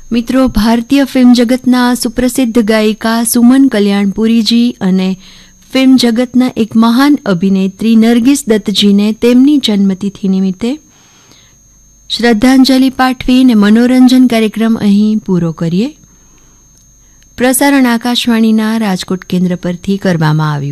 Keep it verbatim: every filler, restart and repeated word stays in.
મિત્રો, ભારતીય ફિલ્મ જગતના સુપ્રસિદ્ધ ગાયિકા સુમન કલ્યાણપુરીજી અને ફિલ્મ જગતના એક મહાન અભિનેત્રી નરગિસ દત્તજીને તેમની જન્મતિથિ નિમિત્તે શ્રદ્ધાંજલિ પાઠવીને મનોરંજન કાર્યક્રમ અહીં પૂરો કરીએ. પ્રસારણ આકાશવાણીના રાજકોટ કેન્દ્ર પરથી કરવામાં આવ્યું.